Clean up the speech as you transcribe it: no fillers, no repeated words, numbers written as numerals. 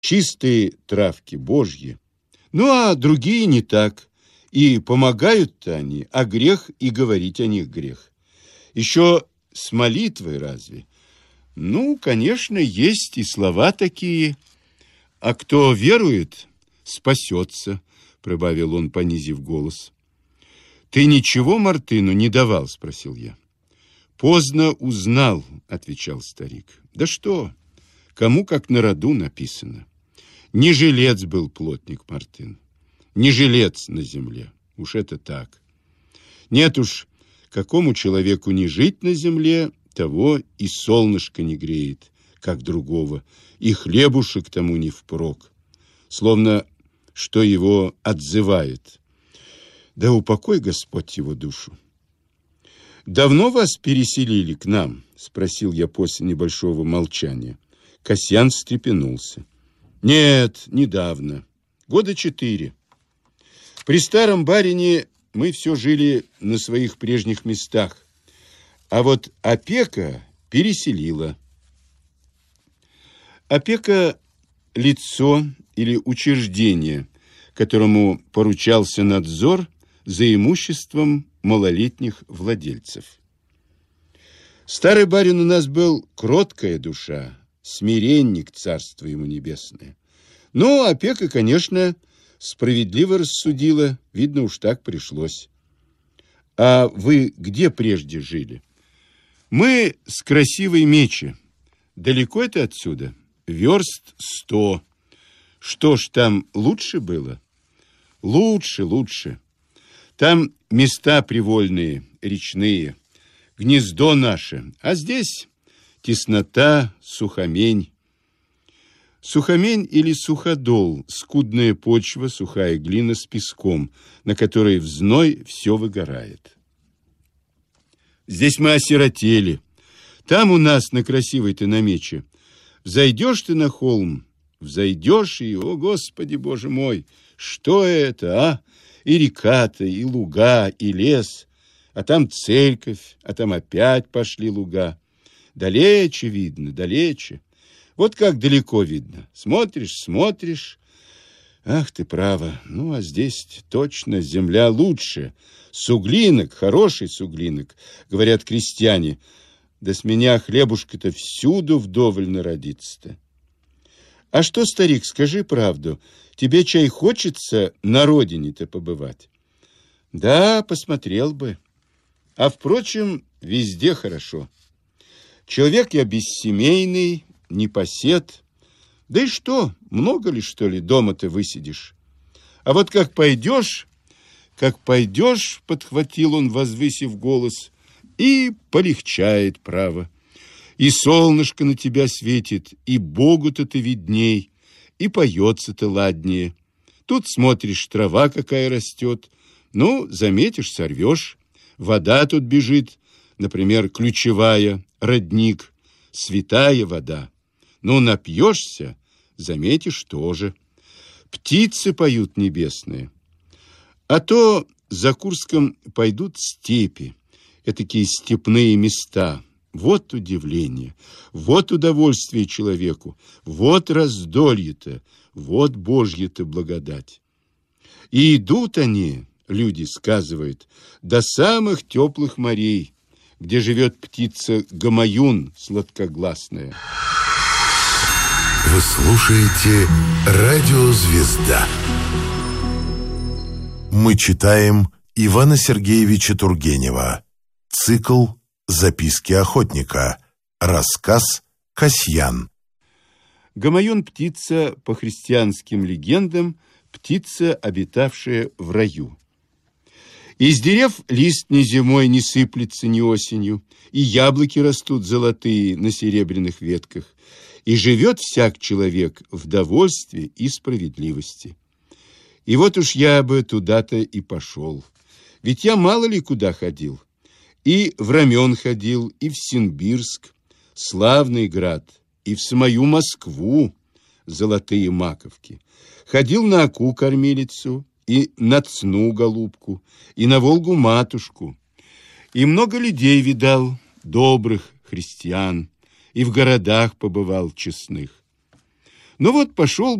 Чистые травки божьи. Ну, а другие не так. И помогают-то они, а грех и говорить о них грех. Еще с молитвой разве? Ну, конечно, есть и слова такие. А кто верует, спасется, прибавил он, понизив голос. Ты ничего Мартыну не давал, спросил я. Поздно узнал, отвечал старик. Да что, кому как на роду написано. Не жилец был плотник Мартын, не жилец на земле, уж это так. Нет уж, какому человеку не жить на земле, того и солнышко не греет, как другого, и хлебушек тому не впрок, словно что его отзывает. Да упокой Господь его душу. Давно вас переселили к нам? Спросил я после небольшого молчания. Касьян встрепенулся. Нет, недавно. 4 года. При старом барине мы все жили на своих прежних местах, а вот опека переселила. Опека – лицо или учреждение, которому поручался надзор за имуществом малолетних владельцев. Старый барин у нас был кроткая душа, смиренник, царство ему небесное. Но опека, конечно, справедливо рассудила, видно, уж так пришлось. А вы где прежде жили? Мы с Красивой Мечи. Далеко это отсюда? Верст 100. Что ж, там лучше было? Лучше. Там места привольные, речные, гнездо наше, а здесь теснота, сухомень. Сухомень или суходол, скудная почва, сухая глина с песком, на которой в зной все выгорает. Здесь мы осиротели. Там у нас на Красивой-то на Мече. Взойдешь ты на холм, взойдешь и, о, Господи, Боже мой, что это, а? И река-то, и луга, и лес, а там церковь, а там опять пошли луга. Далече видно, далече. Вот как далеко видно. Смотришь. Ах, ты права. Ну, а здесь точно земля лучше. Суглинок, хороший суглинок, говорят крестьяне. Да с меня хлебушка-то всюду вдоволь народится-то. А что, старик, скажи правду, тебе чай хочется на родине-то побывать? Да, посмотрел бы. А, впрочем, везде хорошо. Человек я бессемейный, непосед. Да и что, много ли, что ли, дома-то высидишь? А вот как пойдешь, подхватил он, возвысив голос, и полегчает, право. И солнышко на тебя светит, и Богу-то ты видней, и поется-то ладнее. Тут смотришь, трава какая растет, ну, заметишь, сорвешь. Вода тут бежит, например, ключевая, родник, святая вода. Ну, напьешься, заметишь тоже. Птицы поют небесные. А то за Курском пойдут степи, этакие степные места. Вот удивление, вот удовольствие человеку, вот раздолье-то, вот Божья-то благодать. И идут они, люди сказывают, до самых теплых морей, где живет птица гамаюн сладкогласная. Вы слушаете «Радио Звезда». Мы читаем Ивана Сергеевича Тургенева. Цикл «Записки охотника». Рассказ «Касьян». Гамаюн – птица, по христианским легендам, птица, обитавшая в раю. Из дерев лист ни зимой не сыплется, ни осенью, и яблоки растут золотые на серебряных ветках, и живет всяк человек в довольстве и справедливости. И вот уж я бы туда-то и пошел, ведь я мало ли куда ходил. И в Рамен ходил, и в Симбирск, славный град, и в самую Москву, золотые маковки. Ходил на Оку-кормилицу, и на Цну голубку, и на Волгу-матушку. И много людей видал, добрых христиан, и в городах побывал честных. Но вот пошел